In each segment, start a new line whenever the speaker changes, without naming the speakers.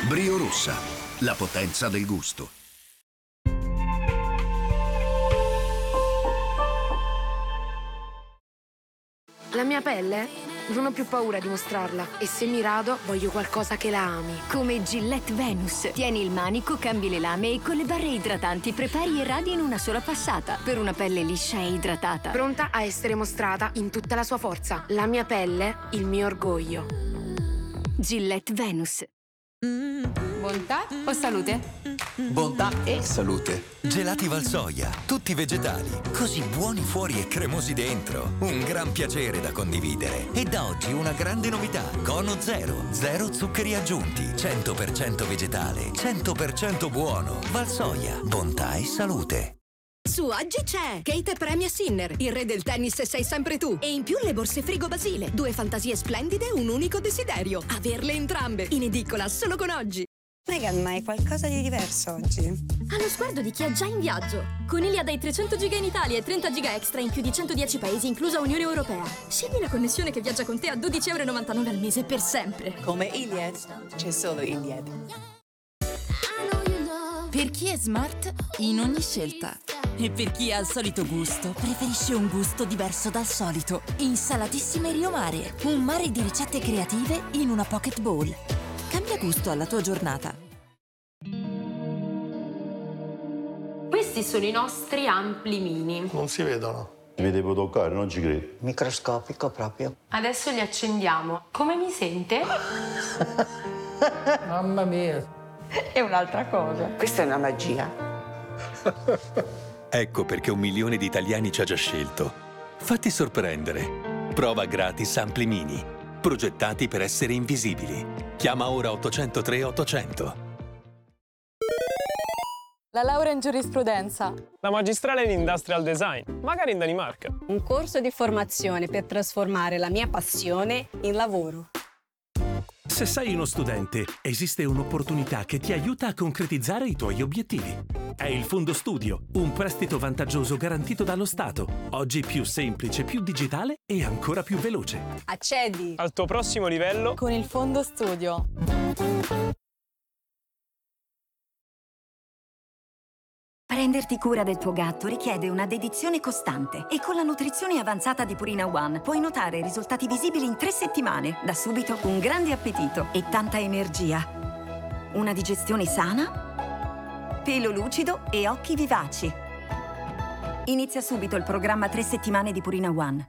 Brio Rossa, la potenza del gusto.
La mia pelle? Non ho più paura di mostrarla. E se mi rado, voglio qualcosa che la ami.
Come Gillette Venus. Tieni il manico, cambi le lame e con le barre idratanti prepari e radi in una sola passata. Per una pelle liscia e idratata.
Pronta a essere mostrata in tutta la sua forza. La mia pelle, il mio orgoglio.
Gillette Venus.
Bontà o salute?
Bontà e salute. Gelati Valsoia, tutti vegetali, così buoni fuori e cremosi dentro. Un gran piacere da condividere. E da oggi una grande novità: Cono Zero, zero zuccheri aggiunti, 100% vegetale, 100% buono. Valsoia, bontà e salute.
Su oggi c'è Kate Premia Sinner, il re del tennis sei sempre tu. E in più le borse Frigo Basile. 2 fantasie splendide, un unico desiderio: averle entrambe. In edicola solo con oggi.
Meghan, ma è qualcosa di diverso oggi?
Ha lo sguardo di chi è già in viaggio. Con Iliad dai 300 giga in Italia e 30 giga extra in più di 110 paesi, inclusa Unione Europea. Scegli la connessione che viaggia con te a 12,99 € al mese per sempre.
Come Iliad, c'è solo Iliad.
Per chi è smart, in ogni scelta. E per chi ha il solito gusto, preferisce un gusto diverso dal solito. Insalatissime Rio Mare. Un mare di ricette creative in una pocket bowl. Cambia gusto alla tua giornata.
Questi sono i nostri ampli mini.
Non si vedono.
Vi devo toccare, non ci credo.
Microscopico proprio.
Adesso li accendiamo. Come mi sente?
Mamma mia.
È un'altra cosa. Questa è una magia.
Ecco perché 1 milione di italiani ci ha già scelto. Fatti sorprendere. Prova gratis Ampli Mini. Progettati per essere invisibili. Chiama ora 803 800.
La laurea in giurisprudenza.
La magistrale in industrial design, magari in Danimarca.
Un corso di formazione per trasformare la mia passione in lavoro.
Se sei uno studente, esiste un'opportunità che ti aiuta a concretizzare i tuoi obiettivi. È il Fondo Studio, un prestito vantaggioso garantito dallo Stato. Oggi più semplice, più digitale e ancora più veloce.
Accedi
al tuo prossimo livello
con il Fondo Studio.
Prenderti cura del tuo gatto richiede una dedizione costante e con la nutrizione avanzata di Purina One puoi notare risultati visibili in 3 settimane. Da subito un grande appetito e tanta energia. Una digestione sana, pelo lucido e occhi vivaci. Inizia subito il programma 3 settimane di Purina One.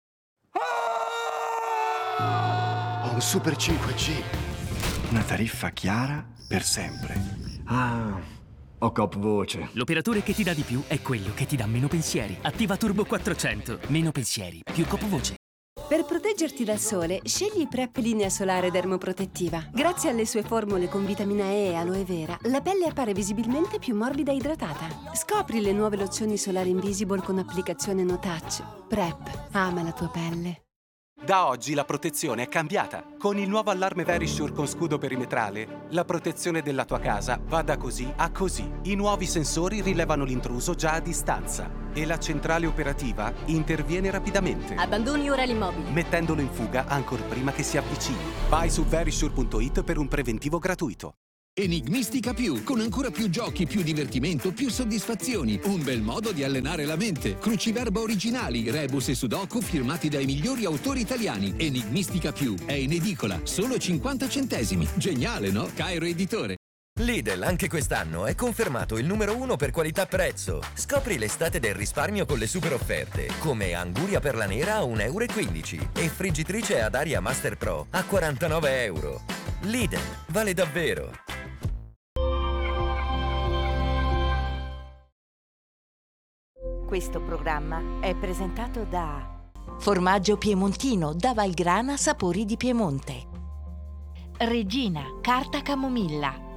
Ho un Super 5G. Una tariffa chiara per sempre. Ho Coop Voce.
L'operatore che ti dà di più è quello che ti dà meno pensieri. Attiva Turbo 400. Meno pensieri, più Coop Voce.
Per proteggerti dal sole, scegli Prep Linea Solare Dermoprotettiva. Grazie alle sue formule con vitamina E e aloe vera, la pelle appare visibilmente più morbida e idratata. Scopri le nuove lozioni solari Invisible con applicazione no touch. Prep. Ama la tua pelle.
Da oggi la protezione è cambiata. Con il nuovo allarme Verisure con scudo perimetrale, la protezione della tua casa va da così a così. I nuovi sensori rilevano l'intruso già a distanza e la centrale operativa interviene rapidamente.
Abbandoni ora l'immobile,
mettendolo in fuga ancor prima che si avvicini. Vai su verisure.it per un preventivo gratuito.
Enigmistica Più, con ancora più giochi, più divertimento, più soddisfazioni. Un bel modo di allenare la mente. Cruciverba originali, rebus e sudoku firmati dai migliori autori italiani. Enigmistica Più è in edicola, solo 50 centesimi. Geniale, no? Cairo Editore.
Lidl anche quest'anno è confermato il numero 1 per qualità-prezzo. Scopri l'estate del risparmio con le super offerte, come anguria per la nera a 1,15 € e friggitrice ad aria Master Pro a 49 €. Lidl, vale davvero!
Questo programma è presentato da Formaggio Piemontino da Valgrana, sapori di Piemonte. Regina, carta camomilla.